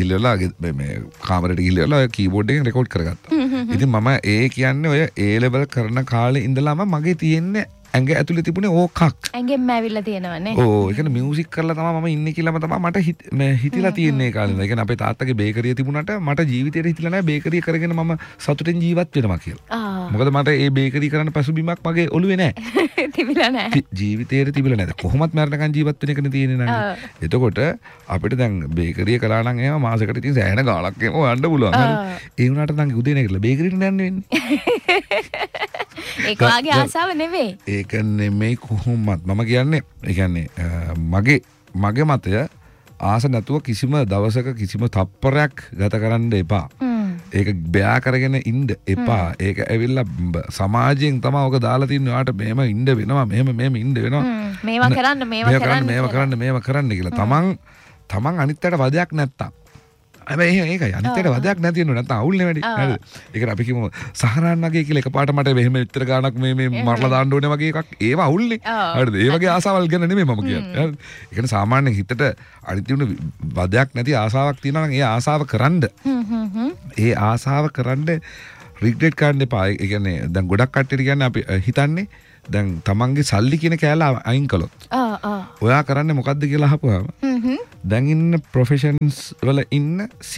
ගිහිල්ලා මේ කාමරේට ගිහිල්ලා කීබෝඩ් එකෙන් රෙකෝඩ් කරගත්තා. ඉතින් මම ඒ කියන්නේ ඔය A level කරන කාලේ ඉඳලාම මගේ තියෙන්නේ ඇඟ ඇතුලේ තිබුණේ ඕකක්. ඇඟෙන්ම ඇවිල්ලා තියෙනවනේ. ඕ ඒ කියන්නේ මියුසික් කරලා තමයි මම ඉන්නේ කියලාම තමයි මට හිතිලා තියෙන්නේ ඒ කාලේ. ඒ කියන්නේ අපේ තාත්තගේ බේකරිය තිබුණාට මට ජීවිතේට හිතිලා නැහැ බේකරිය කරගෙන මම සතුටින් ජීවත් වෙනවා කියලා. මොකද මට ඒ බේකරිය කරන්න පසුබිමක් මගේ ඔළුවේ නැහැ. තිබිලා නැහැ. ජීවිතේට තිබිලා නැහැ. කොහොමත් මරණකන් ජීවත් වෙන එකනේ තියෙන්නේ නේද? එතකොට අපිට දැන් බේකරිය කළා නම් එහෙම මාසෙකට ඉතින් සෑහෙන ගාණක් එහෙම යන්න පුළුවන්. හරි. ඒ වුණාට නම් උදේ නැගිටලා බේකරියට යන්න වෙන්නේ. ඒක වාගේ ආසාව නෙවෙයි. ඒක නෙමෙයි කොහොමත් මම කියන්නේ ඒ කියන්නේ මගේ මතය ආස නැතුව කිසිම දවසක කිසිම තප්පරයක් ගත කරන්න එපා. ඒක බෑ කරගෙන ඉන්න එපා. ඒක ඇවිල්ලා සමාජයෙන් තමයි ඔක දාලා තින්නේ. ඔයාට මෙහෙම ඉන්න වෙනවා. මෙහෙම ඉන්න වෙනවා. මේවා කරන්න කියලා. තමන් අනිත් අයට වදයක් නැත්තම්. හැබැයි ඒකයි අනිත් අයට වදයක් නැති වෙනවා නැත්තම් අවුල්නේ වැඩි. හරිද? ඒකට අපි කියමු සහරාන්නගේ කියලා එකපාරට මට මෙහෙම විතර ගාණක් මේ මරලා දාන්න ඕනේ වගේ එකක්. ඒව අවුල්නේ. හරිද? ඒ වගේ ආසාවල් ගැන නෙමෙයි මම කියන්නේ. හරිද? ඒ කියන්නේ සාමාන්‍ය හිතට අනිත් උන වදයක් නැති ආසාවක් තියෙනවා නම් ඒ ආසාව කරන්න. ඒ ආසාව කරන්න රිග්‍රෙට් කරන්න එපා. ඒ කියන්නේ දැන් ගොඩක් කට්ටියට කියන්නේ අපි හිතන්නේ දැන් තමන්ගේ සල්ලි කියන කෑල්ල අයින් කළොත්. ඔයා කරන්නේ මොකද්ද කියලා අහපුවාම දැන් ඉන්න ප්‍රොෆෙෂන්ස් වල ඉන්න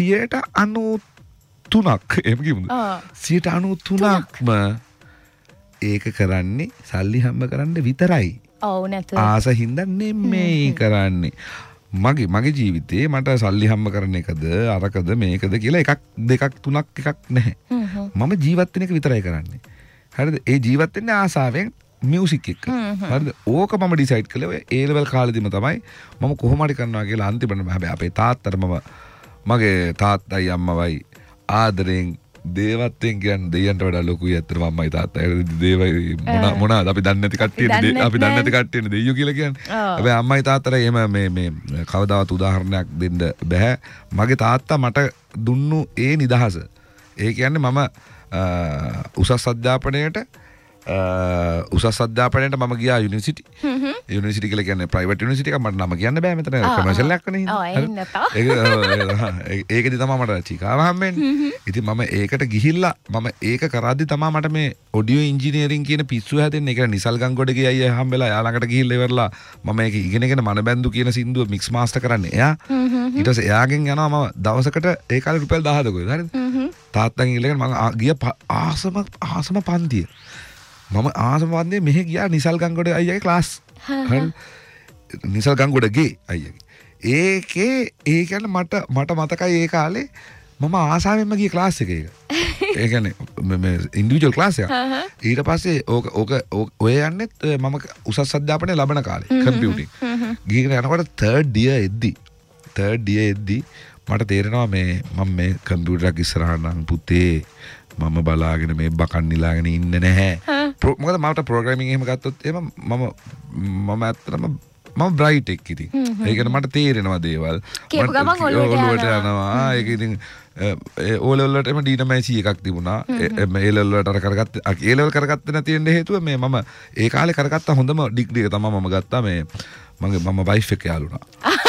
93%ක් එහෙම කිව්වද? 93%ක්ම ඒක කරන්නේ සල්ලි හම්බ කරන්න විතරයි. ඔව් නැතුව. ආස හින්දා නෙමෙයි කරන්නේ. මගේ ජීවිතේ මට සල්ලි හම්බ කරන එකද අරකද මේකද කියලා එකක් දෙකක් තුනක් එකක් නැහැ. මම ජීවත් වෙන එක විතරයි කරන්නේ. හරිද? ඒ ජීවත් වෙන්නේ ආසාවෙන් මියුසික් එක. හරිද? ඕක මම ඩිසයිඩ් කළේ ඔය A level කාලෙදිම තමයි මම කොහොම හරි කරනවා කියලා අන්තිමට හැබැයි අපේ තාත්තට මගේ තාත්තයි අම්මවයි ආදරෙන් දේවත්වයෙන් කියන්නේ දෙයයන්ට වඩා ලොකුයි ඇත්තටම අම්මයි තාත්තයි. දේවයි මොනවාද අපි දන්නේ නැති කට්ටියනේ අපි දන්නේ නැති කට්ටියනේ දෙයියෝ කියලා කියන්නේ. හැබැයි අම්මයි තාත්තට එහෙම මේ කවදාවත් උදාහරණයක් දෙන්න බෑ. මගේ තාත්තා මට දුන්නු ඒ නිදහස. ඒ කියන්නේ මම උසස් අධ්‍යාපනයට මම ගියා යුනිවර්සිටි. යුනිවර්සිටි කියලා කියන්නේ ප්‍රයිවට් යුනිවර්සිටි එකක්. මට නම කියන්න බෑ මෙතන කමර්ෂල් එකක් නේ. ඒකදී තමයි මට චිකාව හම්බෙන්නේ. ඉතින් මම ඒකට ගිහිල්ලා මම ඒක කරද්දි තමයි මට මේ ඔඩියෝ ඉංජිනේරින් කියන පිස්සුව හැදෙන්නේ. ඒක නිසල් ගංගොඩගේ අයියා හම්බෙලා එයා ළඟට ගිහිල්ලා ඉවරලා මම ඒක ඉගෙනගෙන මනබැන්දු කියන සින්දුව මික්ස් මාස්ටර් කරන්නේ එයා. ඊට පස්සේ එයාගෙන් යනවා මම දවසකට ඒ කාලේ රුපියල් 1000ද කොහෙද හරිද? තාත්තගෙන් ඉල්ලගෙන මම ගිය ආසම පන්තිය. මම ආසමවන්දේ මෙහෙ ගියා නිසල් ගංගොඩ අයියාගේ ක්ලාස්. හරි. නිසල් ගංගොඩගේ අයියාගේ. ඒ කියන්නේ මට මතකයි ඒ කාලේ මම ආසාවෙන්ම ගිය ක්ලාස් එක ඒක. ඒ කියන්නේ මේ ඉන්ඩිවිජුවල් ක්ලාස් එක. ඊට පස්සේ ඕක ඔය යන්නෙත් මම උසස් අධ්‍යාපනය ලබන කාලේ කම්පියුටිං. ගිහින් යනකොට third year එද්දි මට තේරෙනවා මම මේ කම්පියුටරයක් ඉස්සරහා නම් පුතේ මම බලාගෙන මේ බකන් නිලාගෙන ඉන්න නැහැ. මොකද මට ප්‍රෝග්‍රෑමින් එහෙම ගත්තොත් එහෙම මම ඇත්තටම බ්‍රයිට් එක් ඉතින්. ඒ කියන්නේ මට තේරෙනවා දේවල්. කියපු ගමන් ඔළුවට යනවා. ඒක ඉතින් O level වලට එම ඩීනමයිසි එකක් තිබුණා. A level වලට අර කරගත්ත A level කරගත්තේ නැති වෙන්න හේතුව මම ඒ කාලේ කරගත්ත හොඳම ඩිග්‍රී එක තමයි මම ගත්තා මම වයිෆ් එක යාළුණා.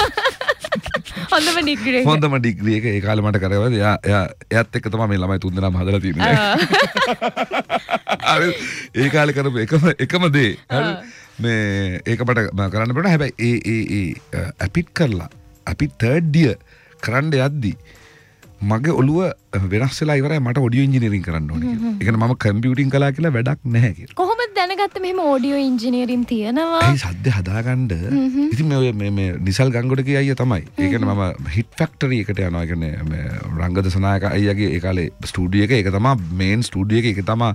හොඳම ඩිග්‍රී එක ඒ කාලේ මට කරවල එයාත් එක්ක තමයි මේ ළමයි තුන් දෙනාම හදලා තියෙන්නේ. ඒ කාලේ කරපු එකම දේ. හරි මේ ඒක මට කරන්න බෑ. හැබැයි ඒ අපිට කරලා අපි third year කරන්න යද්දි මගේ ඔළුව වෙනස් වෙලා ඉවරයි මට ඔඩියෝ ඉංජිනේරින් කරන්න ඕනේ කියලා. ඒ කියන්නේ මම කම්පියුටිං කළා කියලා වැඩක් නැහැ කියලා. කොහොමද දැනගත්තේ මෙහෙම ඔඩියෝ ඉංජිනේරින් තියෙනවා? ඒ සද්ද හදාගන්න ඉතින් මේ නිසල් ගංගොඩගේ අයියා තමයි. ඒ කියන්නේ මම හිට් ෆැක්ටරි එකට යනවා. ඒ කියන්නේ රංගද සනායක අයියාගේ ඒ කාලේ ස්ටුඩියෝ එක ඒක තමයි මේන් ස්ටුඩියෝ එක. ඒක තමයි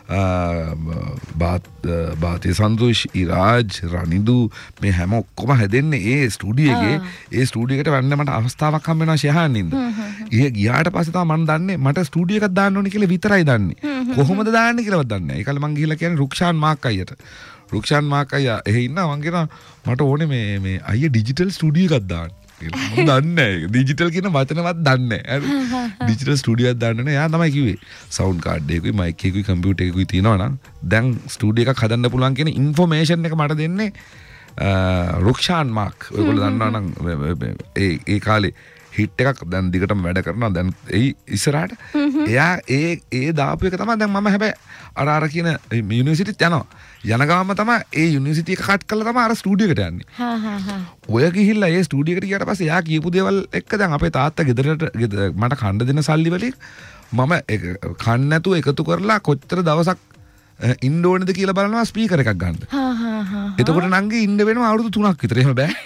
බාතේ සන්තෝෂ් ඉරාජ් රනිදු මේ හැම ඔක්කොම හැදෙන්නේ ඒ ස්ටුඩියෝ එකේ. ඒ ස්ටුඩියෝ එකට වන්න මට අවස්ථාවක් හම්බ වෙනවා ෂෙහානින්ද. ගියාට පස්සේ තමයි මම දන්නේ මට ස්ටුඩියෝ එකක් දාන්න ඕනේ කියලා විතරයි දන්නේ. කොහොමද දාන්නේ කියලාවත් දන්නේ නැහැ. ඒ කාලේ මං ගිහිල්ලා කියන්නේ රුක්ෂාන් මාක් අයියට. රුක්ෂාන් මාක් අයියා එහෙ ඉන්නවා. මං කියනවා මට ඕනේ මේ අයියා ඩිජිටල් ස්ටුඩියෝ එකක් දාන්න කියලා. මම දන්නේ නැහැ. ඩිජිටල් කියන වචනවත් දන්නේ නැහැ. හරි. ඩිජිටල් ස්ටුඩියෝ එකක් දාන්න නේ. එයා තමයි කිව්වේ. සවුන්ඩ් කාඩ් එකකුයි මයික් එකකුයි කම්පියුටර් එකකුයි තියෙනවා නම් දැන් ස්ටුඩියෝ එකක් හදන්න පුළුවන් කියන ඉන්ෆෝමේෂන් එක මට දෙන්නේ රුක්ෂාන් මාක්. ඔයගොල්ලෝ දන්නවා නම් ඒ කාලේ හිට් එකක් දැන් දිගටම වැඩ කරනවා. දැන් ඒ ඉස්සරහට එයා ඒ දාපු එක තමයි දැන් මම හැබැයි අර කියන යුනිවර්සිටිත් යනවා. යන ගාම තමයි ඒ යුනිවර්සිටි එක කට් කරලා තමයි අර ස්ටුඩියෝ එකට යන්නේ. ඔය ගිහිල්ලා ඒ ස්ටුඩියෝ එකට ගියාට පස්සේ එයා කියපු දේවල් එක්ක දැන් අපේ තාත්තා ගෙදරට මට කන්න දෙන සල්ලි වලින් මම කන්න නැතුව එකතු කරලා කොච්චර දවසක් ඉන්න ඕනේද කියලා බලනවා ස්පීකර් එකක් ගන්න. එතකොට නංගි ඉන්න වෙනවා අවුරුදු 3ක් විතර. එහෙම බෑ.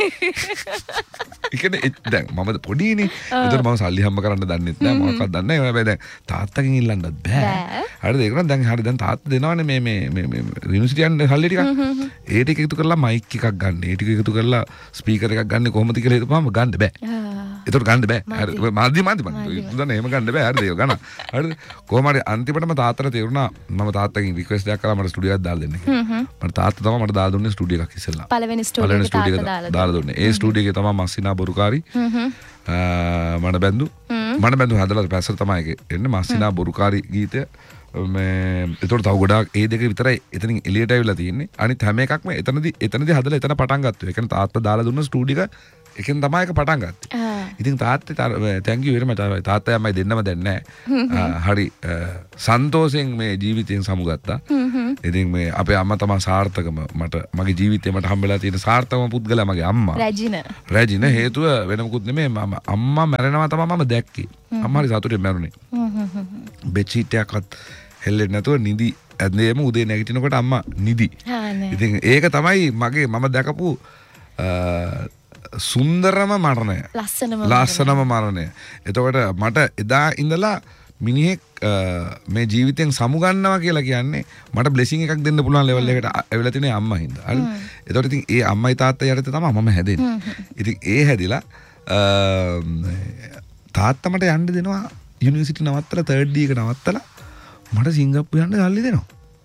දැන් මම පොඩිනේ. ඒතර මම සල්ලි හම්බ කරන්න දන්නෙත් නෑ මොකක්වත් දන්නේ නෑ. හැබැයි දැන් තාත්තගෙන් ඉල්ලන්නත් බෑ. හරිද? ඒක නම් දැන් තාත්තා දෙනවනේ මේ යුනිවර්සිටි යන්න සල්ලි ටික. ඒ ටික එකතු කරලා මයික් එකක් ගන්න. ඒ ටික එකතු කරලා ස්පීකර් එකක් ගන්න කොහොමද කියලා හිතපුවාම ගන්න බෑ. ඒතර ගන්න බෑ. හරි. මාධ්‍ය මන්. උදන්න එහෙම ගන්න බෑ. හරිද? ඒක ගන්න. හරිද? කොහොම හරි අන්තිමටම තාත්තට තේරුණා මම තාත්තගෙන් රික්වෙස්ට් එකක් කළා මට ස්ටුඩියෝ එකක් දාලා දෙන්න කියලා. මට තාත්තා තමයි මට දාලා දුන්නේ ස්ටුඩියෝ එකක් ඉස්සෙල්ලා. පළවෙනි ස්ටුඩියෝ එක දාලා දුන්නේ. ඒ ස්ටුඩියෝ එකේ තමයි මස්සිනා බොරුකාරි මනබැඳු හදලා පැසර තමයි එන්නේ මස්සිනා බොරුකාරි ගීතය. එතකොට තව ගොඩාක් ඒ දෙක විතරයි එතනින් එළියට ඇවිල්ලා තියෙන්නේ. අනිත් හැම එකක්ම එතනදී හදලා එතන පටන් ගත්තා. ඒ කියන්නේ තාත්තා දාලා දුන්න ස්ටුඩියෝ එක එකෙන් තමයි ඒක පටන් ගත්තේ. ඉතින් තාත්තට thank you very much. තාත්තා අම්මයි දෙන්නම දැන් නැහැ. හරි සන්තෝෂයෙන් මේ ජීවිතයෙන් සමුගත්තා. ඉතින් මේ අපේ අම්මා තමයි සාර්ථකම මට මගේ ජීවිතේ මට හම්බෙලා තියෙන සාර්ථකම පුද්ගලයා මගේ අම්මා. රැජින හේතුව වෙන මොකුත් නෙමෙයි මම අම්මා මැරෙනවා තමයි මම දැක්කේ. අම්මා හරි සතුටින් මැරුණේ. බෙඩ්ෂීට් එකක්වත් හෙල්ලෙන්නේ නැතුව නිදි ඇඳේම උදේ නැගිටිනකොට අම්මා නිදි. ඉතින් ඒක තමයි මගේ මම දැකපු සුන්දරම මරණය. ලස්සනම මරණය. එතකොට මට එදා ඉඳලා මිනිහෙක් මේ ජීවිතෙන් සමුගන්නවා කියලා කියන්නේ මට බ්ලෙසිං එකක් දෙන්න පුළුවන් ලෙවල් එකට ඇවිල්ලා තියෙන අම්මා හින්දා. හරි. එතකොට ඉතින් ඒ අම්මයි තාත්තයි යටතේ තමයි මම හැදෙන්නේ. ඉතින් ඒ හැදිලා තාත්තා මට යන්න දෙනවා යුනිවර්සිටි නවත්තලා 3rd D එක නවත්තලා මට සිංගප්පූරු යන්න සල්ලි දෙනවා.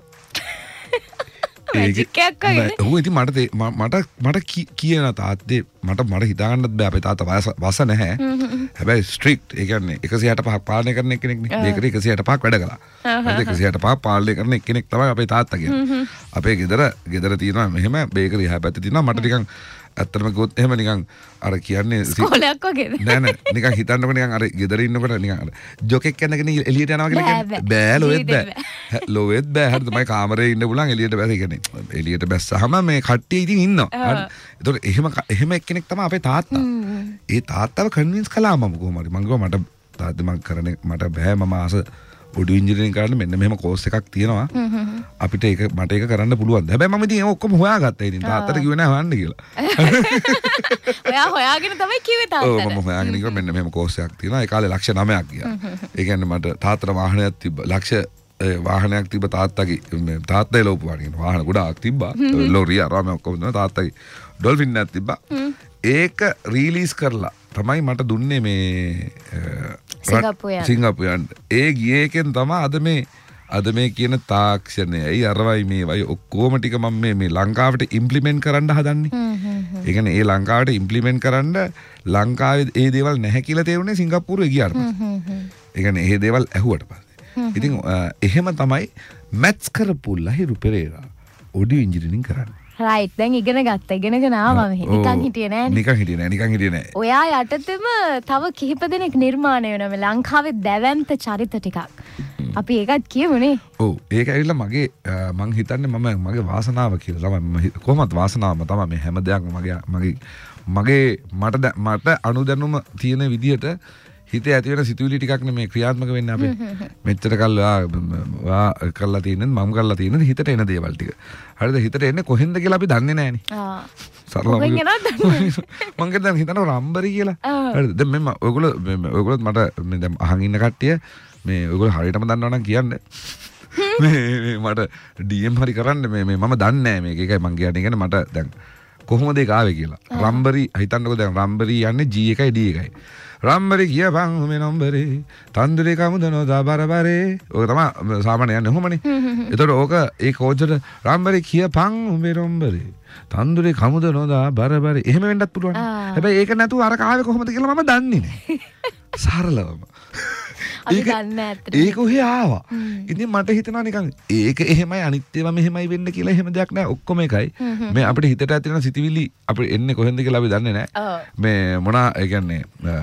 මැජික් එකක් වගේ. ඔව් ඉතින් මට කියන තාත්තේ මට හිතා ගන්නත් බෑ අපේ තාත්තා වස නැහැ. හැබැයි ස්ට්‍රික්ට්. ඒ කියන්නේ 165ක් පාලනය කරන කෙනෙක් නේ. මේකට 165ක් වැඩ කළා. හරිද 165ක් පාලනය කරන කෙනෙක් තමයි අපේ තාත්තා කියන්නේ. අපේ ගෙදර තියෙනවා මෙහෙම බේකරි හැපැත්තේ තියෙනවා මට නිකන් ඇත්තටම ගොත් එහෙම නිකන් අර කියන්නේ ස්කෝලයක් වගේද නෑ නිකන් හිතන්නකො නිකන් අර ගෙදර ඉන්නකොට නිකන් අර ජොකෙක් යනගෙන එළියට යනවා කියලා කියන්නේ බෑ ලොවෙත් බෑ හරිද මම කාමරේ ඉන්න පුළුවන් එළියට බෑ කියන්නේ එළියට බැස්සහම මේ කට්ටිය ඉතින් ඉන්නවා හරි ඒතකොට එහෙම එක්කෙනෙක් තමයි අපේ තාත්තා ඒ තාත්තව කන්වින්ස් කළා මම කොහොම හරි මම ගියා මට තාත්තා මම කරන්නේ මට බෑ මම ආස ඔඩියෝ ඉන්ජිනියරින් කරන්න මෙන්න මෙහෙම කෝස් එකක් තියෙනවා අපිට ඒක මට ඒක කරන්න පුළුවන්. හැබැයි මම ඉතින් ඒක ඔක්කොම හොයාගත්තා. ඉතින් තාත්තට කිව්වේ නෑ හොයන්න කියලා. ඔයා හොයාගෙන තමයි කිව්වේ තාත්තට. ඔව් මම හොයාගෙන කිව්වා මෙන්න මෙහෙම කෝස් එකක් තියෙනවා. ඒ කාලේ ලක්ෂ 9ක් ගියා. ඒ කියන්නේ මට තාත්තට වාහනයක් තිබ්බා. ලක්ෂ වාහනයක් තිබ්බ තාත්තගේ තාත්තයි ලෝපු වාහන ගොඩාක් තිබ්බා. ලෝරිය අරම ඔක්කොම තියෙනවා තාත්තගේ ඩොල්ෆින් එකක් තිබ්බා. ඒක රීලීස් කරලා තමයි මට දුන්නේ මේ සිංගප්පූරුට. ඒ ගියේ එකෙන් තමයි අද මේ කියන තාක්ෂණයයි අරවයි මේවයි ඔක්කොම ටික මම මේ ලංකාවට ඉම්ප්ලිමන්ට් කරන්න හදන්නේ. ඒ කියන්නේ ඒ ලංකාවට ඉම්ප්ලිමන්ට් කරන්න ලංකාවේ ඒ දේවල් නැහැ කියලා තේරුනේ සිංගප්පූරුවේ ගියාට පස්සේ. ඒ කියන්නේ ඒ දේවල් ඇහුවට පස්සේ. ඉතින් එහෙම තමයි මැත්ස් කරපු ලහිරු පෙරේරා ඔඩියෝ ඉන්ජිනියරින් කරන්නේ. රයිට් දැන් ඉගෙනගෙන ආවා මෙහෙ නිකන් හිටියේ නෑ. ඔයා යටතේම තව කිහිප දෙනෙක් නිර්මාණය වෙනවා මේ ලංකාවේ දැවැන්ත චරිත ටිකක්. අපි ඒකත් කියමුනේ. ඔව් ඒක ඇවිල්ලා මගේ මං හිතන්නේ මගේ වාසනාව කියලා තමයි කොහොමද වාසනාවම තමයි මේ හැම දෙයක්ම මගේ මට අනුදැනුම තියෙන විදියට හිතේ ඇති වෙන සිතුවිලි ටිකක් නෙමේ ක්‍රියාත්මක වෙන්නේ අපේ. මෙච්චර කල් ඔයා කරලා තියෙන මම කරලා තියෙන හිතට එන දේවල් ටික. හරිද හිතට එන්නේ කොහෙන්ද කියලා අපි දන්නේ නැහනේ. සරලව මම දැන් හිතනවා රම්බරි කියලා. හරිද දැන් මෙන්න ඔයගොල්ලෝ මට දැන් අහන් ඉන්න කට්ටිය මේ ඔයගොල්ලෝ හරියටම දන්නවා නම් කියන්න. මේ මට DM හරි කරන්න මේ මම දන්නේ නැහැ මේක. ඒකයි මම කියන්නේ මට දැන් කොහොමද ඒක ආවේ කියලා. රම්බරි හිතන්නකෝ දැන් රම්බරි යන්නේ G එකයි D එකයි. රම්බරි කියපන් මේ නම්බරේ තන්දුරේ කමුදනෝ දාබරබරේ ඔක තමයි සාමාන්‍ය යන්නේ කොහොමනේ. එතකොට ඕක ඒ කෝච්චට රම්බරි කියපන් මේ නම්බරේ තන්දුරේ කමුදනෝ දාබරබරේ එහෙම වෙන්නත් පුළුවන්. හැබැයි ඒක නැතුව අර කාවේ කොහොමද කියලා මම දන්නේ නැහැ. සරලවම. අපි දන්නේ නැහැ. ඒක ඔහේ ආවා. ඉතින් මට හිතෙනවා නිකන් ඒක එහෙමයි අනිත් ඒවා මෙහෙමයි වෙන්න කියලා එහෙම දෙයක් නැහැ. ඔක්කොම එකයි. මේ අපිට හිතට ඇති වෙන සිතිවිලි අපිට එන්නේ කොහෙන්ද කියලා අපි දන්නේ නැහැ. මේ මොනවා ඒ කියන්නේ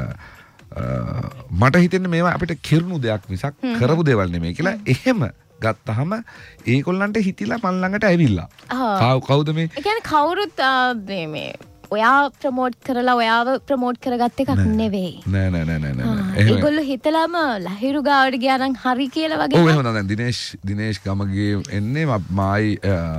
මට හිතෙන්නේ මේවා අපිට කිරුණු දෙයක් මිසක් කරපු දේවල් නෙමෙයි කියලා එහෙම ගත්තහම ඒගොල්ලන්ට හිතිලා මන් ළඟට ඇවිල්ලා. කවුද මේ? ඒ කියන්නේ කවුරුත් මේ ඔයා ප්‍රමෝට් කරලා ඔයාව ප්‍රමෝට් කරගත්ත එකක් නෙවෙයි. නෑ. ඒගොල්ලෝ හිතලාම ලහිරු ගාවට ගියා නම් හරි කියලා වගේ. ඔව් එහෙම දැන් දිනේෂ් ගමගේ එන්නේ මායි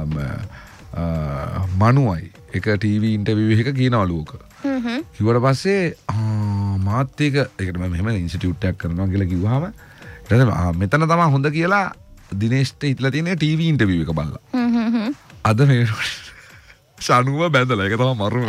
මනුවයි එක ටීවී ඉන්ටර්විව් එක කියනවලු ඕක. කිව්වට පස්සේ මාත් ඒකට මම මෙහෙම ඉන්ස්ටිටියුට් එකක් කරනවා කියලා කිව්වහම මෙතන තමයි හොඳ කියලා දිනේෂ්ට හිතලා තියෙන ටීවී ඉන්ටර්විව් එක බලලා. අද මේ ශනුව බැඳලා ඒක තමයි මරුම.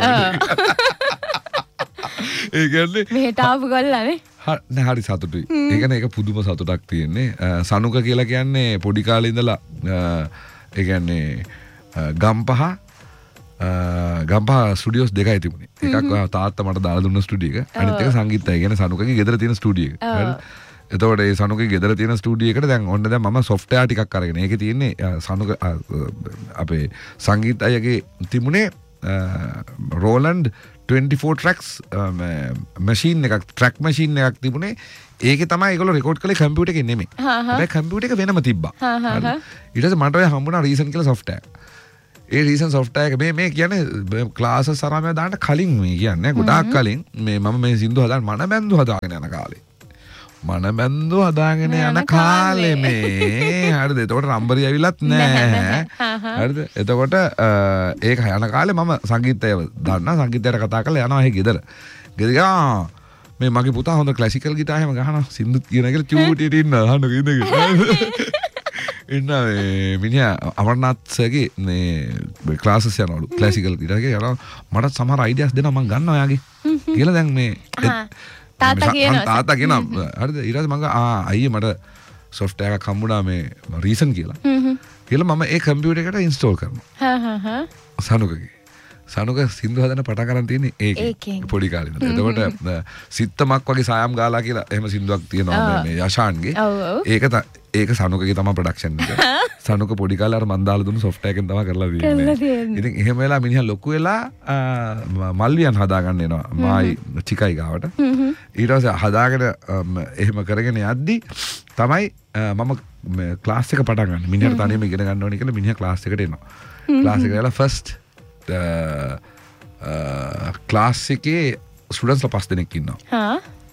ඒ කියන්නේ මෙහෙට ආපු ගල්ලානේ. නෑ හරි සතුටුයි. ඒ කියන්නේ ඒක පුදුම සතුටක් තියෙන්නේ. සනුක කියලා කියන්නේ පොඩි කාලේ ඉඳලා ඒ කියන්නේ ගම්පහ ස්ටුඩියෝස් දෙකයි තිබුණේ. එකක් තාත්තා මට දාලා දුන්න ස්ටුඩියෝ එක. අනිත් එක සංගීතය. ඒ කියන්නේ සනුකගේ ගෙදර තියෙන ස්ටුඩියෝ එක. හරිද? එතකොට ඒ සනුකගේ ගෙදර තියෙන ස්ටුඩියෝ එකට දැන් මම සොෆ්ට්වෙයාර් ටිකක් අරගෙන. ඒකේ තියෙන්නේ සනුක අපේ සංගීත අයගේ තිබුණේ රෝලන්ඩ් 24 tracks machine එකක් track machine එකක් තිබුණේ ඒකේ තමයි ඒගොල්ලෝ රෙකෝඩ් කළේ කම්පියුටර් එකේ නෙමෙයි. හැබැයි කම්පියුටර් එක වෙනම තිබ්බා. ඊට පස්සේ මට ඔය හම්බුණා රීසන් කියලා software. ඒ රීසන් software එක මේ කියන්නේ ක්ලාසස් අරම දාන්න කලින් මේ කියන්නේ ගොඩාක් කලින් මම මේ සින්දු හදාගෙන මනබැන්දු හදාගෙන යන කාලේ. මනබැන්දු හදාගෙන යන කාලේ මේ හරිද? එතකොට නම්බරි ඇවිලත් නැහැ. හරිද? එතකොට ඒක යන කාලේ මම සංගීතය දන්නා සංගීතයට කතා කරලා යනවා එහෙ ගෙදර. ගෙදර මේ මගේ පුතා හොඳ ක්ලාසිකල් ගිටාර් එහෙම ගහනවා සින්දු කියන එක චූටියට ඉන්න අහන්න ඉන්න ඉන්න මිනිහා අමරනාත්ගේ මේ ක්ලාසස් යනවලු ක්ලාසිකල් ගිටාර් එක යනවා මට සමහර අයිඩියාස් දෙනවා මම ගන්නවා ඔයාගේ කියලා දැන් මේ තාත්තා කියනවා හරිද ඊට පස්සේ මම අයියේ මට software එකක් හම්බුණා මේ රීසන් කියලා කියලා මම ඒ කම්පියුටර් එකට ඉන්ස්ටෝල් කරනවා සනුකගේ සනුක සින්දු හදන්න පටන් ගන්න තියෙන්නේ ඒකේ පොඩි කාලේ ඉඳන්. එතකොට සිත්තමක් වගේ සායම් ගාලා කියලා එහෙම සින්දුවක් තියෙනවා මේ යෂාන්ගේ. ඒක සනුකගේ තමයි ප්‍රොඩක්ෂන් එක. සනුක පොඩි කාලේ අර මන් දාලා දුන්නු software එකෙන් තමයි කරලා දෙන්නේ. ඉතින් එහෙම වෙලා මිනිහා ලොකු වෙලා මල්වියන් හදාගන්න එනවා. මායි චිකයි ගාවට. ඊට පස්සේ හදාගෙන එහෙම කරගෙන යද්දි තමයි මම ක්ලාස් එක පටන් ගන්න. මිනිහට තනියම ඉගෙන ගන්න ඕනේ කියලා මිනිහා ක්ලාස් එකට එනවා. ක්ලාස් එකට ගිහලා ෆස්ට් ක්ලාස් එකේ ස්ටුඩන්ට්ස්ලා 5 දෙනෙක් ඉන්නවා.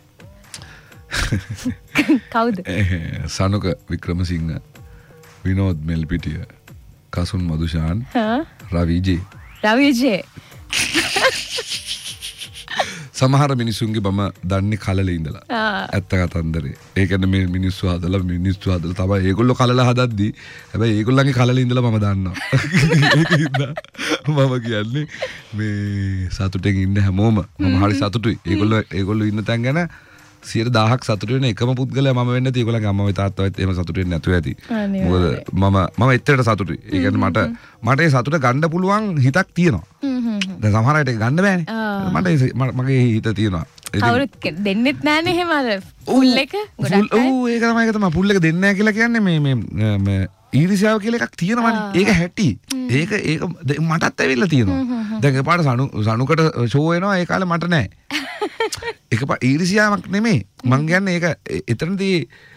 කවුද? සනුක වික්‍රමසිංහ, විනෝද් මෙල්පිටිය, කසුන් මදුෂාන්, රවිජේ. සමහර මිනිසුන්ගේ මම දන්නේ කලලේ ඉඳලා. ඇත්ත කතන්දරේ. ඒ කියන්නේ මේ මිනිස්සු හදලා තමයි ඒගොල්ලෝ කලලා හදද්දි හැබැයි ඒගොල්ලන්ගේ කලලේ ඉඳලා මම දන්නවා. ඒකින්ද මම කියන්නේ මේ සතුටෙන් ඉන්න හැමෝම මම හරි සතුටුයි. ඒගොල්ලෝ ඉන්න තැන් ගැන 100,000ක් සතුටු වෙන එකම පුද්ගලයා මම වෙන්නේ නැති ඒගොල්ලන්ගේ අම්මයි තාත්තයිත් එහෙම සතුටු වෙන්නේ නැතුව ඇති. මොකද මම එච්චරට සතුටුයි. ඒ කියන්නේ මට ඒ සතුට ගන්න පුළුවන් හිතක් තියෙනවා. දැන් සමහර අයට ගන්න බෑනේ. මගේ හිත තියෙනවා. කවුරුත් දෙන්නෙත් නෑනේ එහෙම අර පුල් එක ගොඩක් අය. ඔව් ඒක තමයි පුල් එක දෙන්නේ නැහැ කියලා කියන්නේ මේ ඊරිසියාව කියලා එකක් තියෙනවනේ. ඒක හැටි. ඒක මටත් ඇවිල්ලා තියෙනවා. දැන් එකපාරට සනුකට ෂෝ එනවා ඒ කාලේ මට නෑ. එකපාර ඊරිසියාවක් නෙමෙයි. මං කියන්නේ ඒක එතනදී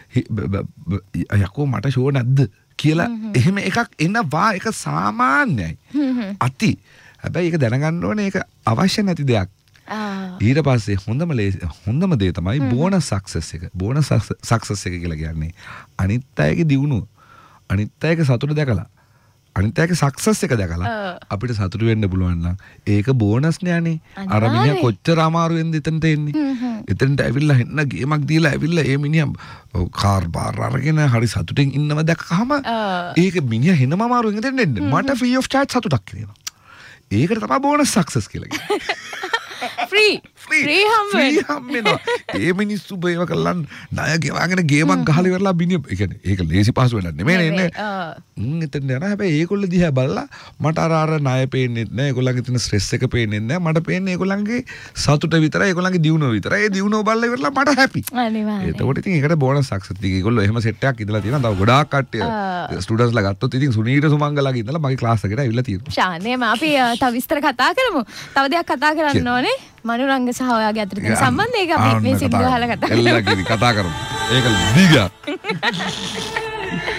යකෝ මට ෂෝ නැද්ද කියලා එහෙම එකක් එනවා. ඒක සාමාන්‍යයි. අති. හැබැයි ඒක දැනගන්න ඕනේ ඒක අවශ්‍ය නැති දෙයක්. ඊට පස්සේ හොඳම දේ තමයි බෝනස් සක්සස් එක. බෝනස් සක්සස් එක කියලා කියන්නේ අනිත් අයගේ දියුණුව. අනිත් අයගේ සතුට දැකලා අනිත් අයගේ සක්සස් එක දැකලා අපිට සතුට වෙන්න පුළුවන් නම් ඒක බෝනස් නෑනේ. අර මිනිහා කොච්චර අමාරුවෙන්ද එතනට එන්නේ. එතනට ඇවිල්ලා හෙන්න ගේමක් දීලා ඇවිල්ලා ඒ මිනිහා කාර් බාර් අරගෙන හරි සතුටින් ඉන්නව දැක්කහම ඒක මිනිහා හෙනම අමාරුවෙන් එතෙන් එන්නේ. මට ෆ්‍රී ඔෆ් චාර්ජ් සතුටක් කියනවා. ඒකට තමයි බෝනස් සක්සස් කියලා කියන්නේ. ෆ්‍රී හම්බෙනවා. ඒ මිනිස්සු බේව කළන් ණය ගෙවාගෙන ගේමක් ගහලා ඉවරලා බිනිය. ඒ කියන්නේ ඒක ලේසි පහසු වෙන්නේ නෙමෙයි නේ. එතන යනවා. හැබැයි ඒගොල්ලෝ දිහා බලලා මට අර ණය පේන්නේ නැහැ. ඒගොල්ලන්ගේ තියෙන ස්ට්‍රෙස් එක පේන්නේ නැහැ. මට පේන්නේ ඒගොල්ලන්ගේ සතුට විතරයි. ඒගොල්ලන්ගේ දියුණුව විතරයි. ඒ දියුණුව බලලා ඉවරලා මට හැපි. අනිවාර්යයෙන්. ඒතකොට ඉතින් ඒකට බෝනස් සක්සස් ටික ඒගොල්ලෝ එහෙම සෙට් එකක් ඉදලා තියෙනවා. තව ගොඩාක් කට්ටිය ස්ටුඩන්ට්ස්ලා ගත්තොත් ඉතින් සුනීට සුමංගලාගේ ඉඳලා මගේ ක්ලාස් එකට ඇවිල්ලා තියෙනවා. ෂානේම අපි තව විස්තර කතා කරමු. තව දෙයක් කතා කරන්න ඕනේ. මනුරංග සහ ඔයාගේ අතර තියෙන සම්බන්ධය ඒක අපි මේ සින්දු අහලා කතා කරමු. කතා කරමු. ඒක දිගක්.